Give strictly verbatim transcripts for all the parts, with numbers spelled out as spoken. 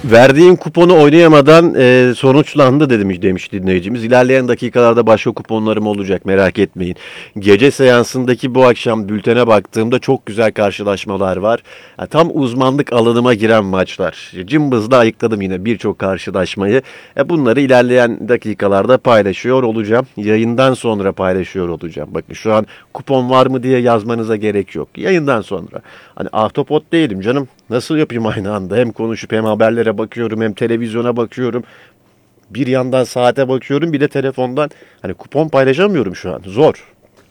Verdiğin kuponu oynayamadan e, sonuçlandı demiş, demiş dinleyicimiz. İlerleyen dakikalarda başka kuponlarım olacak, merak etmeyin. Gece seansındaki bu akşam bültene baktığımda çok güzel karşılaşmalar var. Ya, tam uzmanlık alanıma giren maçlar. Cımbızla ayıkladım yine birçok karşılaşmayı. E, bunları ilerleyen dakikalarda paylaşıyor olacağım. Yayından sonra paylaşıyor olacağım. Bakın şu an kupon var mı diye yazmanıza gerek yok. Yayından sonra. Hani ahtapot değilim canım. Nasıl yapayım aynı anda? Hem konuşup hem haberlere bakıyorum, hem televizyona bakıyorum. Bir yandan saate bakıyorum, bir de telefondan. Hani kupon paylaşamıyorum şu an. Zor.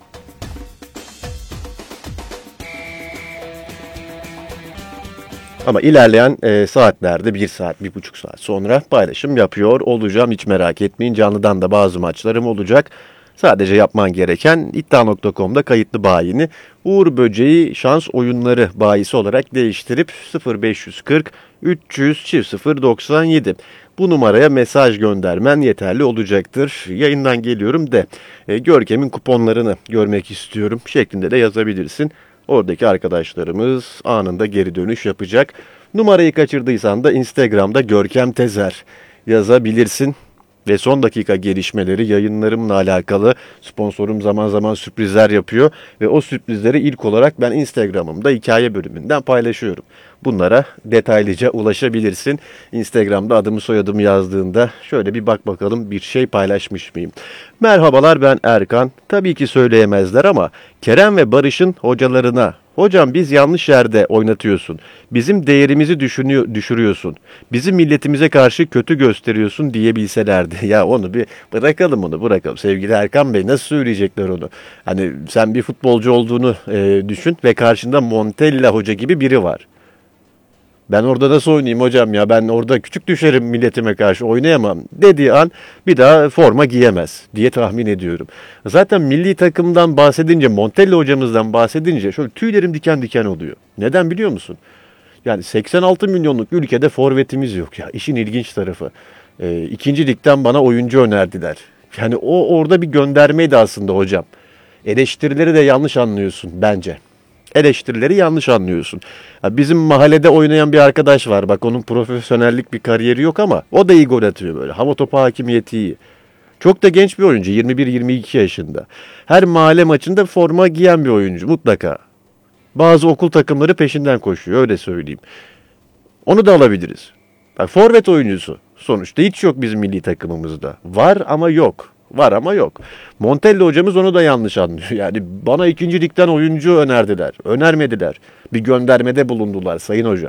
Ama ilerleyen e, saatlerde bir saat, bir buçuk saat sonra paylaşım yapıyor olacağım. Hiç merak etmeyin. Canlıdan da bazı maçlarım olacak. Sadece yapman gereken iddia nokta com'da kayıtlı bayini Uğur Böceği şans oyunları bayisi olarak değiştirip sıfır beş kırk üç yüz sıfır doksan yedi bu numaraya mesaj göndermen yeterli olacaktır. Yayından geliyorum de e, Görkem'in kuponlarını görmek istiyorum şeklinde de yazabilirsin. Oradaki arkadaşlarımız anında geri dönüş yapacak. Numarayı kaçırdıysan da Instagram'da Görkem Tezer yazabilirsin. Ve son dakika gelişmeleri yayınlarımla alakalı sponsorum zaman zaman sürprizler yapıyor. Ve o sürprizleri ilk olarak ben Instagram'ımda hikaye bölümünden paylaşıyorum. Bunlara detaylıca ulaşabilirsin. Instagram'da adımı soyadımı yazdığında şöyle bir bak bakalım bir şey paylaşmış mıyım? Merhabalar, ben Erkan. Tabii ki söyleyemezler ama Kerem ve Barış'ın hocalarına "Hocam biz yanlış yerde oynatıyorsun. Bizim değerimizi düşünüyor, düşürüyorsun. Bizim milletimize karşı kötü gösteriyorsun" diyebilselerdi. Ya onu bir bırakalım, onu bırakalım. Sevgili Erkan Bey, nasıl söyleyecekler onu? Hani sen bir futbolcu olduğunu e, düşün ve karşında Montella hoca gibi biri var. Ben orada nasıl oynayayım hocam ya, ben orada küçük düşerim, milletime karşı oynayamam dediği an bir daha forma giyemez diye tahmin ediyorum. Zaten milli takımdan bahsedince, Montella hocamızdan bahsedince şöyle tüylerim diken diken oluyor. Neden biliyor musun? Yani seksen altı milyonluk ülkede forvetimiz yok ya. İşin ilginç tarafı. Ee, ikinci ligden bana oyuncu önerdiler. Yani o orada bir göndermeydi aslında hocam. Eleştirileri de yanlış anlıyorsun bence. Eleştirileri yanlış anlıyorsun. Ha, bizim mahallede oynayan bir arkadaş var. Bak, onun profesyonellik bir kariyeri yok ama o da iyi gol atıyor böyle. Hava topu hakimiyeti iyi. Çok da genç bir oyuncu. yirmi bir yirmi iki yaşında. Her mahalle maçında forma giyen bir oyuncu mutlaka. Bazı okul takımları peşinden koşuyor, öyle söyleyeyim. Onu da alabiliriz. Bak, forvet oyuncusu. Sonuçta hiç yok bizim milli takımımızda. Var ama yok. Var ama yok. Montella hocamız onu da yanlış anlıyor. Yani bana ikinci ligden oyuncu önerdiler. Önermediler. Bir göndermede bulundular sayın hocam.